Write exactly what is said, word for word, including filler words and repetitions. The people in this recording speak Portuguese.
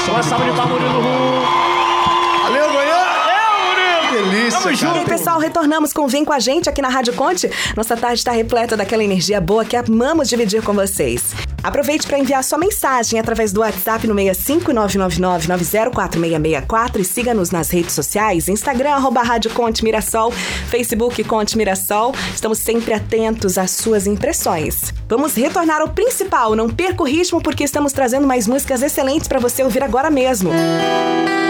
Uma salva de palmas, Murilo Ru. Valeu, Goiânia! Delícia, Tamo junto. E aí, pessoal, retornamos com Vem Com A Gente aqui na Rádio Conte. Nossa tarde está repleta daquela energia boa que amamos dividir com vocês. Aproveite para enviar sua mensagem através do WhatsApp no seis cinco nove nove nove nove zero quatro seis seis quatro e siga-nos nas redes sociais, Instagram, arroba Rádio Conte Mirassol, Facebook Conte Mirassol. Estamos sempre atentos às suas impressões. Vamos retornar ao principal, não perca o ritmo porque estamos trazendo mais músicas excelentes para você ouvir agora mesmo.